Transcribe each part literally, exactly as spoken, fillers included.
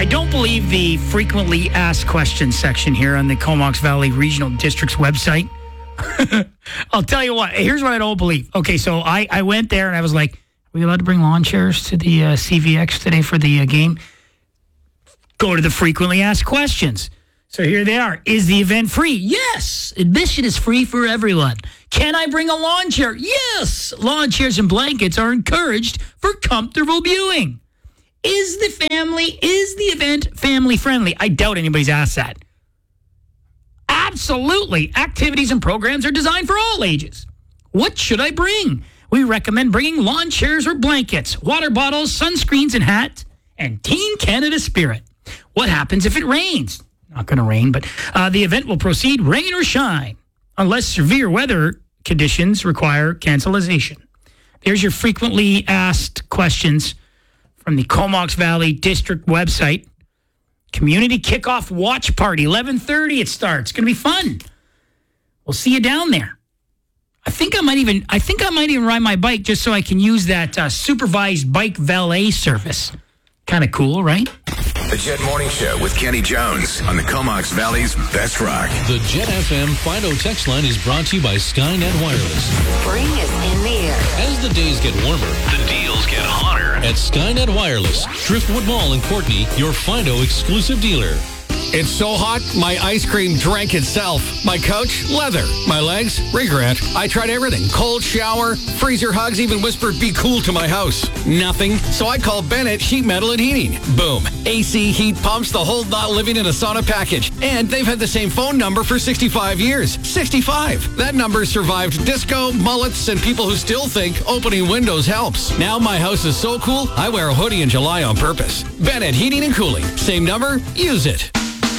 don't believe the frequently asked questions section here on the Comox Valley Regional District's website. I'll tell you what. Here's what I don't believe. Okay, so I, I went there and I was like, are we allowed to bring lawn chairs to the uh, C V X today for the uh, game? Go to the frequently asked questions. So here they are. Is the event free? Yes. Admission is free for everyone. Can I bring a lawn chair? Yes. Lawn chairs and blankets are encouraged for comfortable viewing. Is the family, is the event family friendly? I doubt anybody's asked that. Absolutely. Activities and programs are designed for all ages. What should I bring? We recommend bringing lawn chairs or blankets, water bottles, sunscreens and hats, and Team Canada Spirit. What happens if it rains? Not going to rain, but uh, the event will proceed rain or shine unless severe weather conditions require cancellation. There's your frequently asked questions from the Comox Valley District website. Community kickoff watch party, eleven thirty it starts. It's going to be fun. We'll see you down there. I think I might even I think I might even ride my bike just so I can use that uh, supervised bike valet service. Kind of cool, right? The Jet Morning Show with Kenny Jones on the Comox Valley's Best Rock. The Jet F M Fido text line is brought to you by Skynet Wireless. Spring is in the air. As the days get warmer, The deals get hotter. at Skynet Wireless, Driftwood Mall in Courtney, your Fido exclusive dealer. It's so hot, my ice cream drank itself. My couch, leather. My legs, regret. I tried everything. Cold shower, freezer hugs, even whispered, be cool to my house. Nothing. So I called Bennett Sheet Metal and Heating. Boom. A C, heat pumps, the whole not living in a sauna package. And they've had the same phone number for sixty-five years. sixty-five. That number survived disco, mullets, and people who still think opening windows helps. Now my house is so cool, I wear a hoodie in July on purpose. Bennett Heating and Cooling. Same number, use it.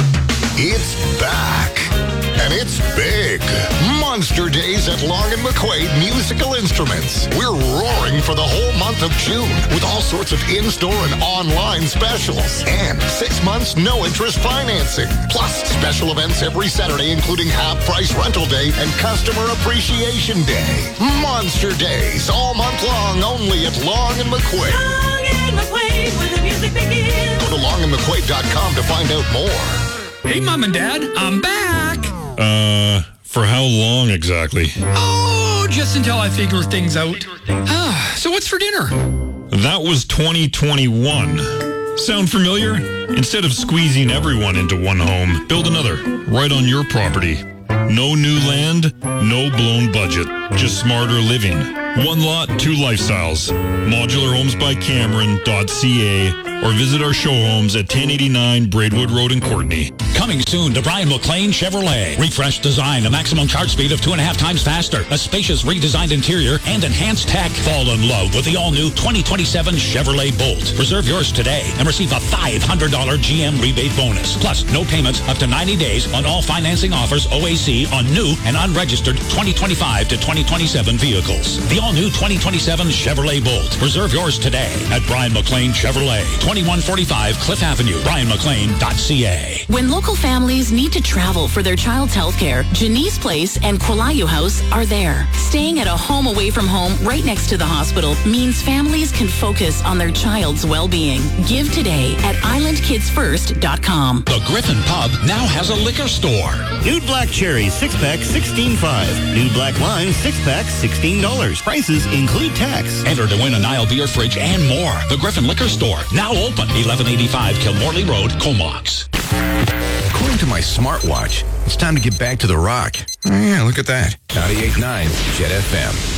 It's back, and it's big. Monster Days at Long and McQuaid Musical Instruments. We're roaring for the whole month of June with all sorts of in-store and online specials. And six months no-interest financing. Plus, special events every Saturday, including half-price rental day and customer appreciation day. Monster Days all month long, only at Long and McQuaid. Long and McQuaid, where the music begins. Go to long and mcquaid dot com to find out more. Hey, Mom and Dad, I'm back. Uh, for how long exactly? Oh, just until I figure things out. Ah, so what's for dinner? That was twenty twenty-one. Sound familiar? Instead of squeezing everyone into one home, build another right on your property. No new land, no blown budget, just smarter living. One lot, two lifestyles. modular homes by cameron dot c a or visit our show homes at ten eighty-nine Braidwood Road in Courtney. Coming soon to Brian McLean Chevrolet. Refreshed design, a maximum charge speed of two and a half times faster, a spacious redesigned interior, and enhanced tech. Fall in love with the all-new twenty twenty-seven Chevrolet Bolt. Reserve yours today and receive a five hundred dollars G M rebate bonus. Plus, no payments up to ninety days on all financing offers O A C on new and unregistered twenty twenty-five to twenty twenty-seven vehicles. The all-new twenty twenty-seven Chevrolet Bolt. Reserve yours today at Brian McLean Chevrolet, twenty-one forty-five Cliff Avenue, brian mclean dot c a. When local families need to travel for their child's health care, Janice Place and Qualayu House are there. Staying at a home away from home right next to the hospital means families can focus on their child's well-being. Give today at island kids first dot com. The Griffin Pub now has a liquor store. Nude Black Cherry, six-pack, sixteen five. Nude Black Lime, six-pack, sixteen dollars. Prices include tax. Enter to win a Nile beer fridge and more. The Griffin Liquor Store, now open, eleven eighty-five Kilmorley Road, Comox. According to my smartwatch, it's time to get back to the rock. Oh, yeah, look at that. ninety-eight point nine Jet F M.